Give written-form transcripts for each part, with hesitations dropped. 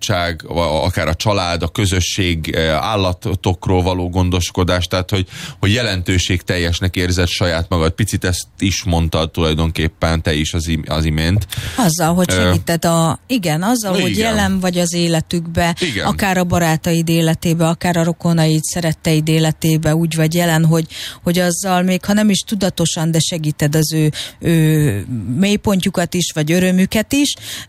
barátság, akár a család, a közösség, állatokról való gondoskodás, tehát hogy jelentőségteljesnek érzed saját magad. Picit ezt is mondtad tulajdonképpen te is az imént. Azzal, hogy segíted hogy jelen vagy az életükbe, akár a barátaid életébe, akár a rokonaid, szeretteid életébe úgy vagy jelen, hogy azzal még, ha nem is tudatosan, de segíted az ő mélypontjukat is, vagy örömüket is,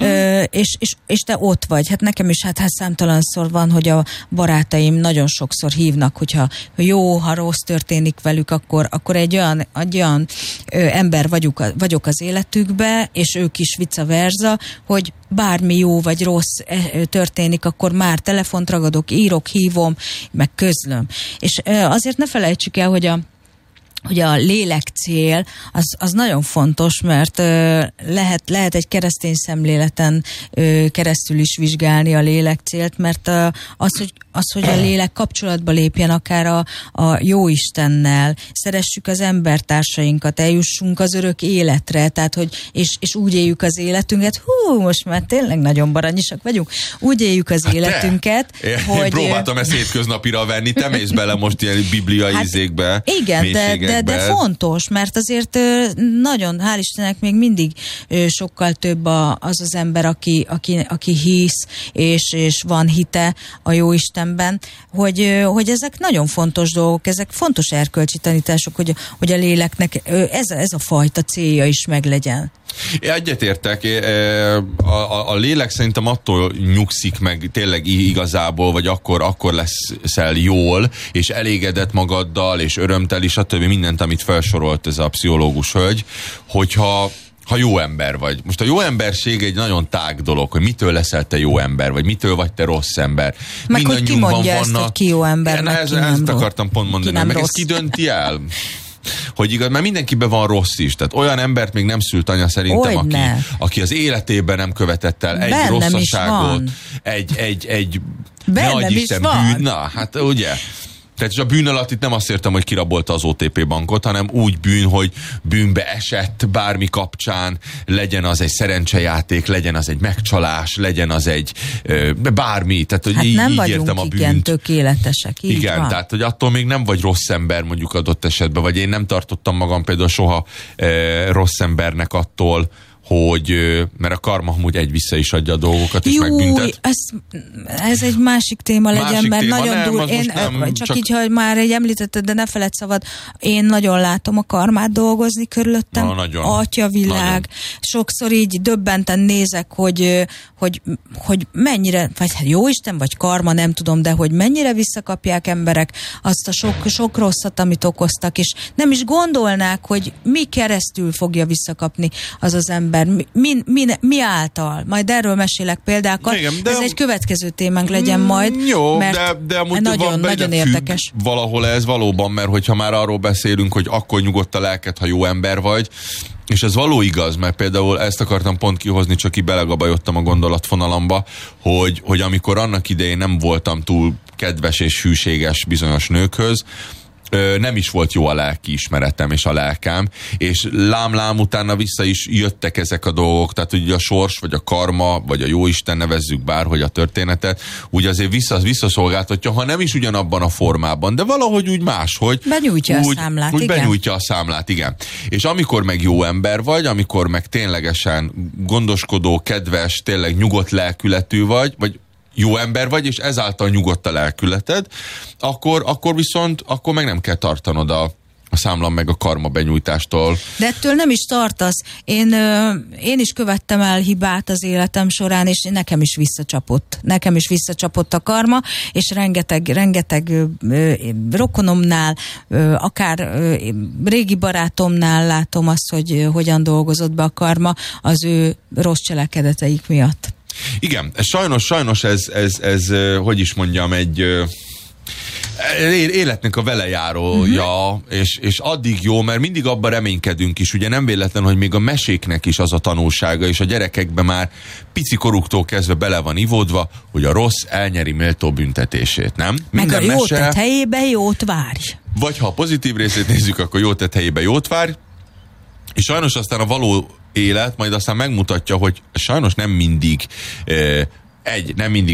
és te ott vagy. Hát nekem is számtalanszor van, hogy a barátaim nagyon sokszor hívnak, hogyha jó, ha rossz történik velük, akkor egy olyan ember vagyok az életükbe, és ők is vice versa, hogy bármi jó vagy rossz történik, akkor már telefont ragadok, írok, hívom, meg közlöm. És azért ne felejtsük el, hogy a lélek cél, az nagyon fontos, mert lehet egy keresztény szemléleten keresztül is vizsgálni a lélek célt, mert az, hogy a lélek kapcsolatba lépjen akár a Jóistennel, szeressük az embertársainkat, eljussunk az örök életre, tehát és úgy éljük az életünket, most már tényleg nagyon baranyisak vagyunk, úgy éljük az életünket, hogy... Én próbáltam ezt hétköznapira venni, te mész bele most ilyen bibliai izékbe. Igen, de fontos, mert azért nagyon, hál' Istennek még mindig sokkal több az ember, aki hisz, és van hite a Jóistenben, hogy ezek nagyon fontos dolgok, ezek fontos erkölcsi tanítások, hogy a léleknek ez a fajta célja is meglegyen. Egyetértek, a lélek szerintem attól nyugszik meg tényleg igazából, vagy akkor leszel jól, és elégedett magaddal, és örömteli, stb. Mindent, amit felsorolt ez a pszichológus hölgy, hogyha jó ember vagy. Most a jó emberség egy nagyon tág dolog, hogy mitől leszel te jó ember, vagy mitől vagy te rossz ember. Meg hogy ki mondja ezt, hogy ki jó ember, meg ki nem rossz. Ezt akartam pont mondani, meg ezt ki dönti el? Hogy igaz, mert mindenkiben van rossz is. Tehát olyan embert még nem szült anya szerintem, aki az életében nem követett el egy bennem rosszaságot, egy ne adj Isten bűn. Na, hát ugye... Tehát és a bűn alatt itt nem azt értem, hogy kirabolta az OTP bankot, hanem úgy bűn, hogy bűnbe esett bármi kapcsán, legyen az egy szerencsejáték, legyen az egy megcsalás, legyen az egy bármi. Tehát, hogy így értem a bűnt. Igen, tökéletesek. Igen, van. Tehát hogy attól még nem vagy rossz ember mondjuk adott esetben, vagy én nem tartottam magam például soha rossz embernek attól, mert a karma amúgy vissza is adja a dolgokat, és megbüntet. Ez egy másik téma legyen, mert nagyon durva. Csak így, hogy már egy említetted, de ne feledd szabad, én nagyon látom a karmát dolgozni körülöttem. Atyavilág. Nagyon. Sokszor így döbbenten nézek, hogy mennyire, vagy Jóisten, vagy karma, nem tudom, de hogy mennyire visszakapják emberek azt a sok rosszat, amit okoztak, és nem is gondolnák, hogy mi keresztül fogja visszakapni az ember. Mi által? Majd erről mesélek példákat. Igen, ez egy következő témánk legyen majd. Jó, de amúgy nagyon érdekes. Valahol ez valóban, mert hogyha már arról beszélünk, hogy akkor nyugodt a lelked, ha jó ember vagy, és ez való igaz, mert például ezt akartam pont kihozni, csak így belegabajodtam a gondolatfonalamba, hogy amikor annak idején nem voltam túl kedves és hűséges bizonyos nőkhöz, nem is volt jó a lelki ismeretem és a lelkem, és lám utána vissza is jöttek ezek a dolgok, tehát ugye a sors, vagy a karma, vagy a Jóisten, nevezzük bárhogy a történetet, úgy azért visszaszolgáltatja, ha nem is ugyanabban a formában, de valahogy úgy máshogy. Benyújtja a számlát, igen. Benyújtja a számlát, igen. És amikor meg jó ember vagy, amikor meg ténylegesen gondoskodó, kedves, tényleg nyugodt lelkületű vagy jó ember vagy, és ezáltal nyugodt a lelkületed, akkor viszont meg nem kell tartanod a számla meg a karma benyújtástól. De ettől nem is tartasz. Én is követtem el hibát az életem során, és nekem is visszacsapott. Nekem is visszacsapott a karma, és rengeteg rokonomnál, akár régi barátomnál látom azt, hogy hogyan dolgozott be a karma az ő rossz cselekedeteik miatt. Igen, sajnos ez hogy is mondjam, egy életnek a velejárója, és addig jó, mert mindig abban reménykedünk is, ugye nem véletlen, hogy még a meséknek is az a tanulsága, és a gyerekekben már pici koruktól kezdve bele van ivódva, hogy a rossz elnyeri méltó büntetését, nem? Minden meg a jó tett helyébe jót várj. Vagy ha a pozitív részét nézzük, akkor jó tett helyébe jót várj, és sajnos aztán a való élet majd aztán megmutatja, hogy sajnos nem mindig